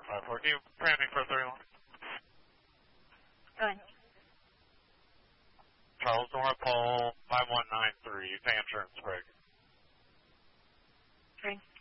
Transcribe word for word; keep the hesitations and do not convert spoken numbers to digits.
five four. Can you brand me for three one? Go ahead. Charles North Pole five one nine three. Use the insurance break. Three.